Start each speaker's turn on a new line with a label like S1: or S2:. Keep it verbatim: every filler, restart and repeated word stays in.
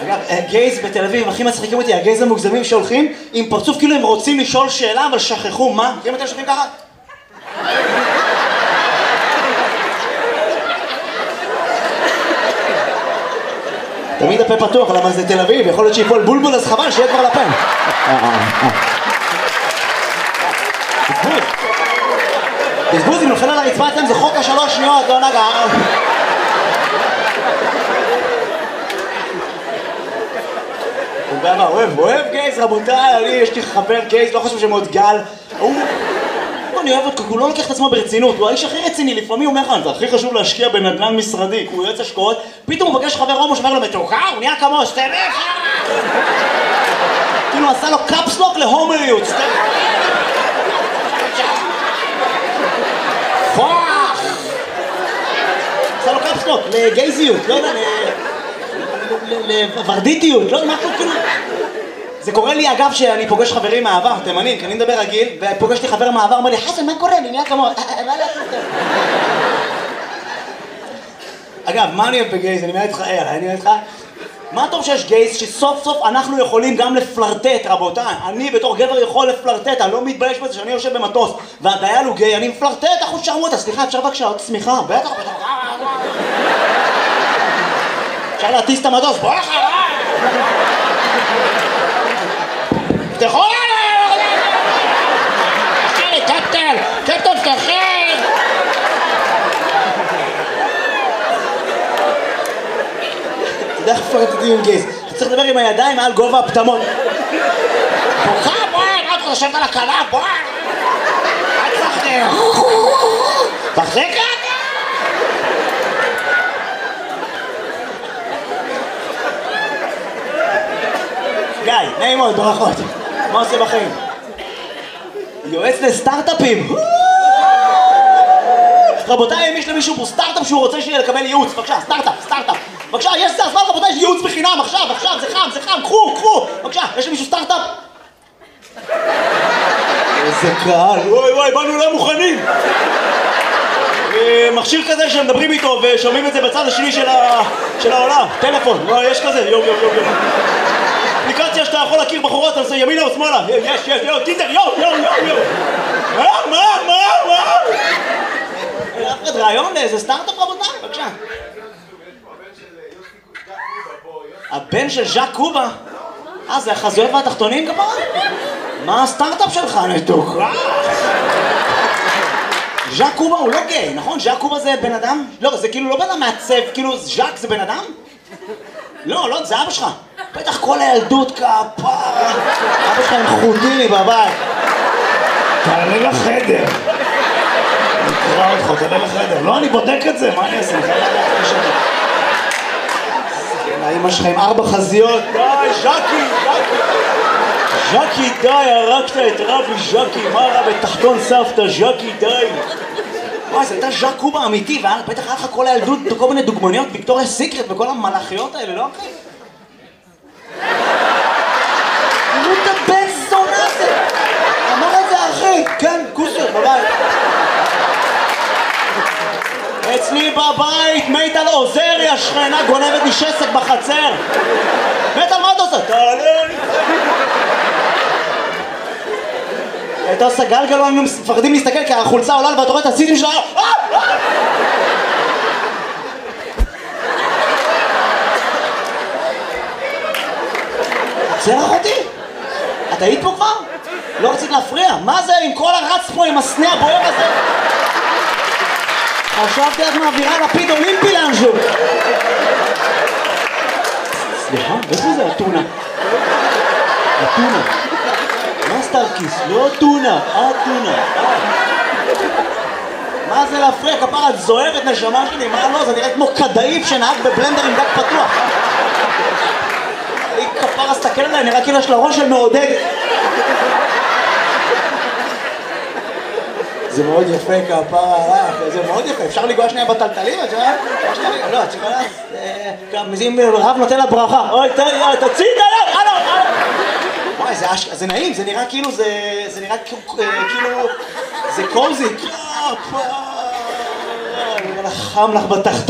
S1: אגב, גייז בתל אביב הכי מצחיקים אותי, הגייז המוגזמים שהולכים עם פרצוף כאילו הם רוצים לשאול שאלה אבל שכחו מה? מכירים אתם שולחים ככה? תמיד הפה פתוח, למה זה תל אביב, יכול להיות שיפול בולבול אז חבל שיהיה כבר לפה. בזבוז. בזבוז אם נופל על הרצפה אצלם זה חוק השלוש שניות, לא נגע. אוהב, אוהב גייז רבותיי, אני יש לי חבר גייז, לא חושב שמאוד גל. אני אוהב אותו, הוא לא לוקח את עצמו ברצינות, הוא האיש הכי רציני, לפעמים הוא אומר לך, זה הכי חשוב להשקיע בנדל"ן משרדי, הוא יועץ השקעות, פתאום הוא פגש חבר הומו שאומר לו מתוקה, הוא נהיה כמו סטמך! כאילו עשה לו קאפסלוק להומריות, סטמך! פוח! עשה לו קאפסלוק לגייזיות, לא יודע, לוורדיטיות, לא יודע, משהו כאילו... זה קורה לי אגב שאני פוגש חברים מהעבר, תימנים, כי אני מדבר רגיל, ופוגש לי חבר מהעבר, אומר לי, חסן, מה קורה? אני נהיה כמו... מה לעשות? אגב, מה אני אוהב בגייז? אני מעט לך, אני מעט לך. מה טוב שיש גייז שסוף סוף אנחנו יכולים גם לפלרטט, רבותיי. אני בתור גבר יכול לפלרטט, אני לא מתבייש בזה שאני יושב במטוס, והדייל הוא גיי, אני מפלרטט, אחוז שרמוטה, סליחה, אפשר בבקשה עוד צמיחה? בטח, בטח. אפשר להטיס את המטוס, בוא לך! תפתחו עליי! תשאלי, קפטן! קפטן, תפתחי! אתה יודע איך פלרטטים עם גייז? אתה צריך לדבר עם הידיים מעל גובה הפטמון. בוכה, בואי! מה אתה חושבת על הכלה? בואי! אל תפחדי! תחזיק את? גיא, נעים מאוד, ברכות. מה עושה בחיים? יועץ לסטארט-אפים. רבותיי, אם יש למישהו פה סטארט-אפ שהוא רוצה שיהיה לקבל ייעוץ, בבקשה, סטארט-אפ, סטארט-אפ. בבקשה, יש סטארט-אפ, רבותיי, יש ייעוץ בחינם, עכשיו, עכשיו, זה חם, זה חם, קחו, קחו. בבקשה, יש למישהו סטארט-אפ? איזה קהל, וואי וואי, באנו לא מוכנים. מכשיר כזה שמדברים איתו ושומעים את זה בצד השני של העולם. טלפון, יש כזה, יום, יום, יום, יום. אפליקציה שאתה יכול להכיר בחורות, אתה עושה ימינה או שמאלה. יש, יש, יו, טינדר, יו, יו, יו, יו. מה, מה, מה, מה? אף אחד רעיון לאיזה סטארט-אפ רבותיי, בבקשה. הבן של ז'אק קובה? אה, זה החזויות והתחתונים כפרה? מה הסטארט-אפ שלך, נתוקה? ז'אק קובה הוא לא גיי, נכון? ז'אק קובה זה בן אדם? לא, זה כאילו לא בן אדם מעצב, כאילו ז'אק זה בן אדם? לא, לא, זה אבא שלך. בטח כל הילדות כפרה. אבא שלך עם חוטיני בבית. תעלה לחדר. אני אקרא אותך, תעלה לחדר. לא, אני בודק את זה, מה אני אעשה? אני חייב לדעת את השני. האמא שלך עם ארבע חזיות. די, ז'קי, ז'קי. ז'קי, די, הרגת את רבי ז'קי. מה רע בתחתון סבתא, ז'קי, די. וואי, זה הייתה ז'אק קובה אמיתי, ובטח היה לך כל הילדות, כל מיני דוגמניות, ויקטוריה סיקרט וכל המלאכיות האלה, לא אחי? תראו את הבן זונה הזה! אמר את זה אחי! כן, כוסיות בבית. אצלי בבית, מיטל עוזריה, שכנה גונבת לי שסק בחצר. מיטל, מה אתה עושה? תעלה לי! הייתה עושה גלגל, הם מפחדים להסתכל כי החולצה עולה ואתה רואה את הסיטים שלה. צרח אותי? את היית פה כבר? לא רצית להפריע? מה זה עם כל הרץ פה עם הסנה הבוער הזה? חשבתי את מעבירה לפיד אולימפי לאנשהו. סליחה, איפה זה הטונה? הטונה. מה סטארקיס? לא טונה, הטונה. מה זה להפריע? כפרה, את זוהרת נשמה שלי, מה לא? זה נראה כמו כדאיף שנהג בבלנדר עם דק פתוח. היא כפרה, סתכל עליי, נראה כאילו יש לה ראש של מעודד. זה מאוד יפה כפרה, זה מאוד יפה, אפשר לגוע שנייה בטלטלים? לא, את שכנה, מזים רב נותן לה ברכה. אוי, תוציא את היד, הלו, הלו. וואי, זה נעים, זה נראה כאילו, זה נראה כאילו, זה קוזי. חם לך בתחתון.